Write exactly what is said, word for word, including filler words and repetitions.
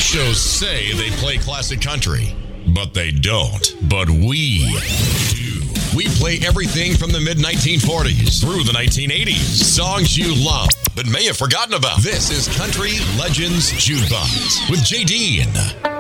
shows say they play classic country, but they don't. But we do. We play everything from the mid nineteen forties through the nineteen eighties. Songs you love but may have forgotten about. This is Country Legends Jukebox with J D.